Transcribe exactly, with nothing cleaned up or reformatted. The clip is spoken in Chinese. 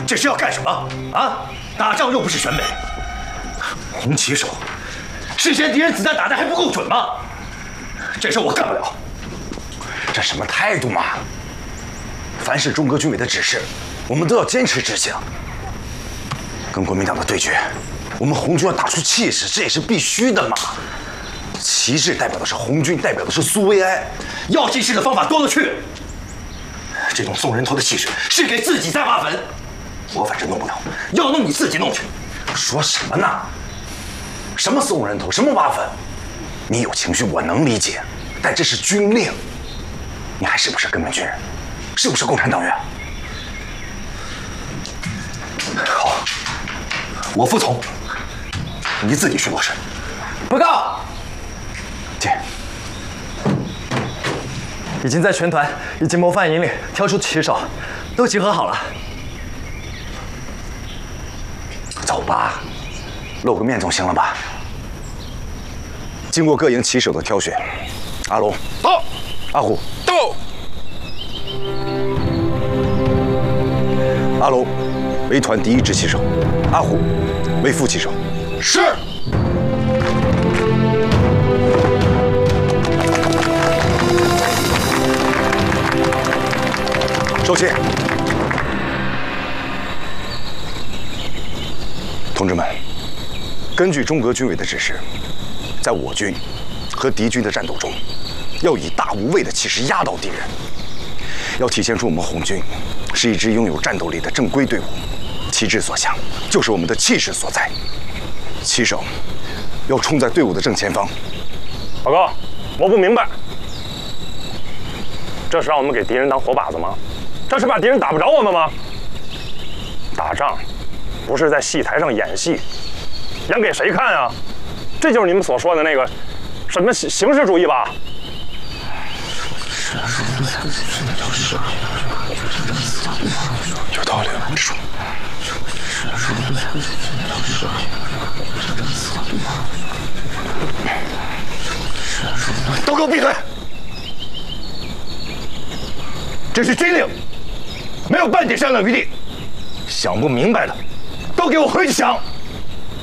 这是要干什么啊？打仗又不是选美。红旗手，事先敌人子弹打的还不够准吗？这事我干不了。 这什么态度嘛？凡是中革军委的指示，我们都要坚持执行。跟国民党的对决，我们红军要打出气势，这也是必须的嘛。旗帜代表的是红军，代表的是苏维埃， 要气势的方法多了去。这种送人头的气势是给自己在挖坟，我反正弄不了，要弄你自己弄去。 说什么呢？什么送人头，什么挖坟？你有情绪我能理解，但这是军令。你还是不是根本军人？是不是共产党员？ 好，我服从。你自己去落实。 报告。 姐， 已经在全团以及谋反营里挑出旗手，都集合好了。 走吧，露个面总行了吧？经过各营旗手的挑选，阿龙到， 阿虎到。 阿龙为团第一支旗手，阿虎为副旗手。 是。 收起。同志们，根据中革军委的指示，在我军和敌军的战斗中，要以大无畏的气势压倒敌人，要体现出我们红军是一支拥有战斗力的正规队伍。旗帜所向，就是我们的气势所在。旗手要冲在队伍的正前方。 报告，我不明白，这是让我们给敌人当活靶子吗？这是怕敌人打不着我们吗？打仗不是在戏台上演戏，演给谁看啊？这就是你们所说的那个什么形形式主义吧？ 有道理，你说。 都给我闭嘴！这是军令，没有半点商量余地。想不明白的，都给我回去想。